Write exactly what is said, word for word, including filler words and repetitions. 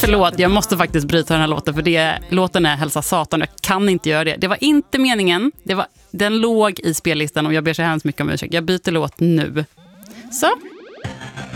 Förlåt, jag måste faktiskt bryta den här låten för det, låten är Hälsa Satan. Jag kan inte göra det. Det var inte meningen. Det var, den låg i spellistan och jag ber så hemskt mycket om ursäkt. Jag byter låt nu. Så.